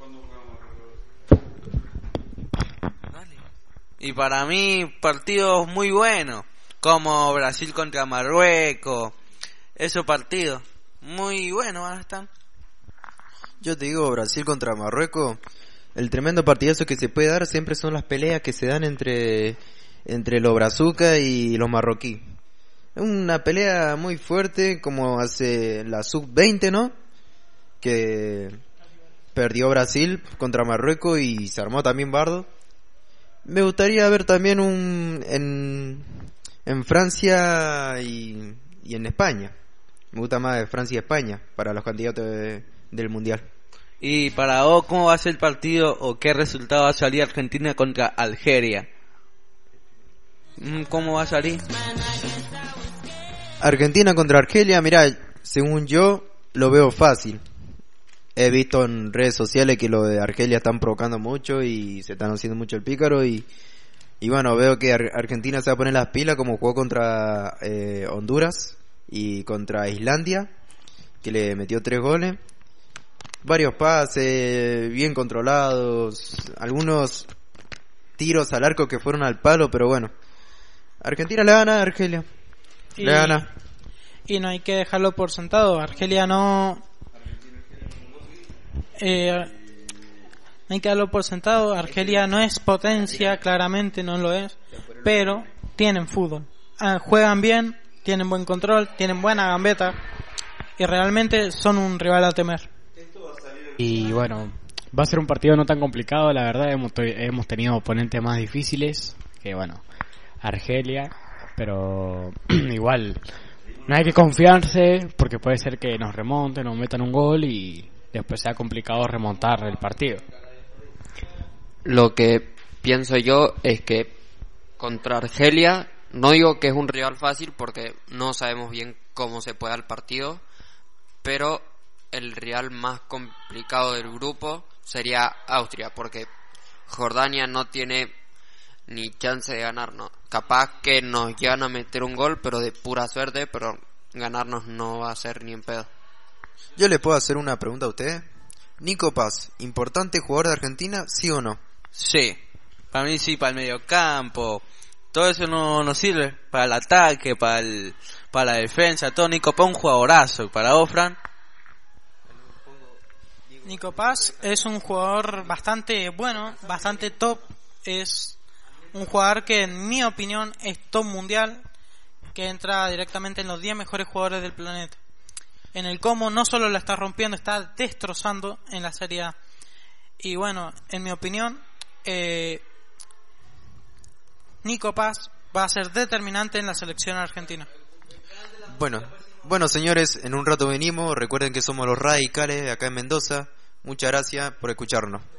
Y para mí, partidos muy buenos, como Brasil contra Marruecos, esos partidos, muy buenos van a estar. Yo te digo, Brasil contra Marruecos, el tremendo partidazo que se puede dar siempre son las peleas que se dan entre los brazucas y los marroquíes. Es una pelea muy fuerte, como hace la sub-20, ¿no? Que perdió Brasil contra Marruecos y se armó también bardo. Me gustaría ver también en Francia y en España. Me gusta más de Francia y España para los candidatos del Mundial. Y para vos, ¿cómo va a ser el partido o qué resultado va a salir Argentina contra Algeria? ¿Cómo va a salir? Argentina contra Argelia, mirá, según yo lo veo fácil. He visto en redes sociales que lo de Argelia están provocando mucho y se están haciendo mucho el pícaro y bueno, veo que Argentina se va a poner las pilas como jugó contra Honduras y contra Islandia, que le metió 3 goles. Varios pases, bien controlados, algunos tiros al arco que fueron al palo, pero bueno. Argentina le gana a Argelia. Le gana. Y no hay que dejarlo por sentado. Argelia no... no hay que darlo por sentado. Argelia no es potencia, claramente no lo es, pero tienen fútbol. Juegan bien, tienen buen control, tienen buena gambeta y realmente son un rival a temer. Y bueno, va a ser un partido no tan complicado, la verdad. Hemos tenido oponentes más difíciles que, bueno, Argelia, pero igual no hay que confiarse porque puede ser que nos remonten, nos metan un gol y después sea complicado remontar el partido. Lo que pienso yo es que contra Argelia, no digo que es un rival fácil porque no sabemos bien cómo se puede el partido, pero el rival más complicado del grupo sería Austria, porque Jordania no tiene ni chance de ganarnos. Capaz que nos llegan a meter un gol, pero de pura suerte, pero ganarnos no va a ser ni en pedo. Yo le puedo hacer una pregunta a usted. Nico Paz, ¿importante jugador de Argentina, sí o no? Sí, para mí sí, para el mediocampo. Todo eso no sirve para el ataque, para la defensa, todo. Nico Paz un jugadorazo. Para vos, Fran. Nico Paz es un jugador bastante bueno, bastante top. Es un jugador que en mi opinión es top mundial, que entra directamente en los 10 mejores jugadores del planeta. En el Como no solo la está rompiendo, está destrozando en la Serie A. Y bueno, en mi opinión, Nico Paz va a ser determinante en la selección argentina. Bueno señores, en un rato venimos. Recuerden que somos los radicales de acá en Mendoza. Muchas gracias por escucharnos.